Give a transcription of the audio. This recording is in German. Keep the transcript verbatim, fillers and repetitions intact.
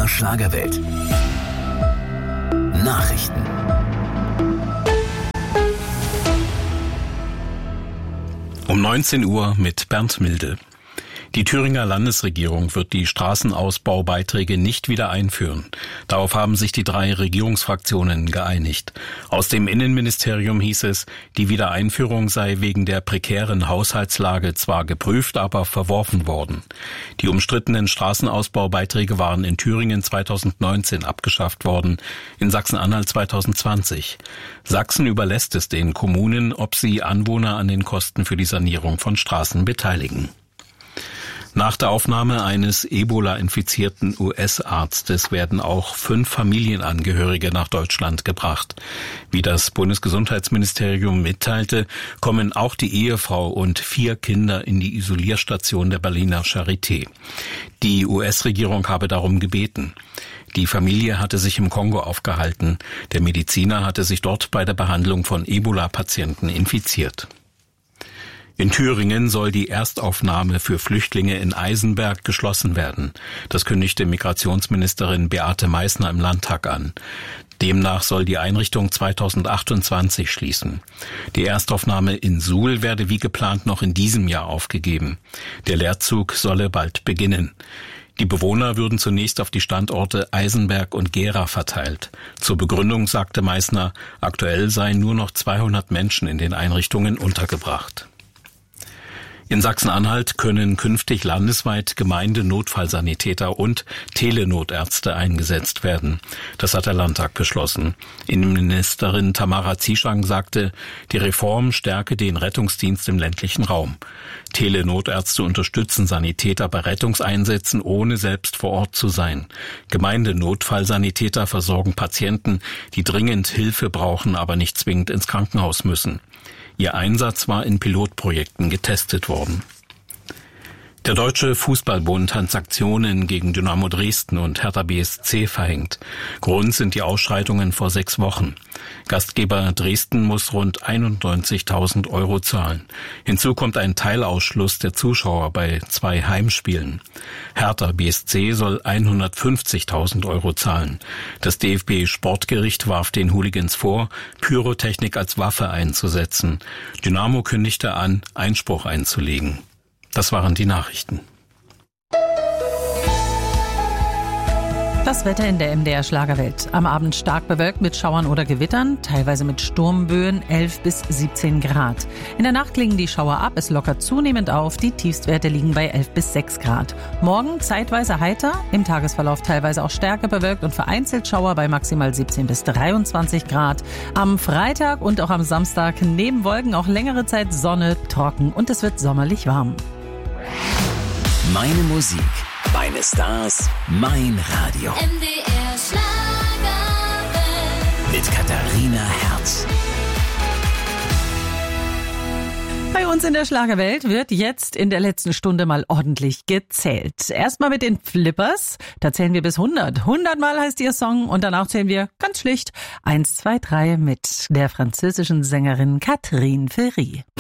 der Schlagerwelt. Nachrichten. Um neunzehn Uhr mit Bernd Milde. Die Thüringer Landesregierung wird die Straßenausbaubeiträge nicht wieder einführen. Darauf haben sich die drei Regierungsfraktionen geeinigt. Aus dem Innenministerium hieß es, die Wiedereinführung sei wegen der prekären Haushaltslage zwar geprüft, aber verworfen worden. Die umstrittenen Straßenausbaubeiträge waren in Thüringen zweitausendneunzehn abgeschafft worden, in Sachsen-Anhalt zweitausendzwanzig. Sachsen überlässt es den Kommunen, ob sie Anwohner an den Kosten für die Sanierung von Straßen beteiligen. Nach der Aufnahme eines Ebola-infizierten U S-Arztes werden auch fünf Familienangehörige nach Deutschland gebracht. Wie das Bundesgesundheitsministerium mitteilte, kommen auch die Ehefrau und vier Kinder in die Isolierstation der Berliner Charité. Die U S-Regierung habe darum gebeten. Die Familie hatte sich im Kongo aufgehalten. Der Mediziner hatte sich dort bei der Behandlung von Ebola-Patienten infiziert. In Thüringen soll die Erstaufnahme für Flüchtlinge in Eisenberg geschlossen werden. Das kündigte Migrationsministerin Beate Meißner im Landtag an. Demnach soll die Einrichtung zweitausendachtundzwanzig schließen. Die Erstaufnahme in Suhl werde wie geplant noch in diesem Jahr aufgegeben. Der Leerzug solle bald beginnen. Die Bewohner würden zunächst auf die Standorte Eisenberg und Gera verteilt. Zur Begründung sagte Meißner, aktuell seien nur noch zweihundert Menschen in den Einrichtungen untergebracht. In Sachsen-Anhalt können künftig landesweit Gemeindenotfallsanitäter und Telenotärzte eingesetzt werden. Das hat der Landtag beschlossen. Innenministerin Tamara Zieschang sagte, die Reform stärke den Rettungsdienst im ländlichen Raum. Telenotärzte unterstützen Sanitäter bei Rettungseinsätzen, ohne selbst vor Ort zu sein. Gemeindenotfallsanitäter versorgen Patienten, die dringend Hilfe brauchen, aber nicht zwingend ins Krankenhaus müssen. Ihr Einsatz war in Pilotprojekten getestet worden. Der Deutsche Fußballbund hat Sanktionen gegen Dynamo Dresden und Hertha B S C verhängt. Grund sind die Ausschreitungen vor sechs Wochen. Gastgeber Dresden muss rund einundneunzigtausend Euro zahlen. Hinzu kommt ein Teilausschluss der Zuschauer bei zwei Heimspielen. Hertha B S C soll hundertfünfzigtausend Euro zahlen. Das D F B-Sportgericht warf den Hooligans vor, Pyrotechnik als Waffe einzusetzen. Dynamo kündigte an, Einspruch einzulegen. Das waren die Nachrichten. Das Wetter in der M D R Schlagerwelt. Am Abend stark bewölkt mit Schauern oder Gewittern, teilweise mit Sturmböen, elf bis siebzehn Grad. In der Nacht klingen die Schauer ab, es lockert zunehmend auf, die Tiefstwerte liegen bei elf bis sechs Grad. Morgen zeitweise heiter, im Tagesverlauf teilweise auch stärker bewölkt und vereinzelt Schauer bei maximal siebzehn bis dreiundzwanzig Grad. Am Freitag und auch am Samstag neben Wolken auch längere Zeit Sonne, trocken und es wird sommerlich warm. Meine Musik, meine Stars, mein Radio. M D R Schlagerwelt. Mit Katharina Herz. Bei uns in der Schlagerwelt wird jetzt in der letzten Stunde mal ordentlich gezählt. Erstmal mit den Flippers, da zählen wir bis hundert. hundert Mal heißt ihr Song und danach zählen wir ganz schlicht eins, zwei, drei mit der französischen Sängerin Catherine Ferry.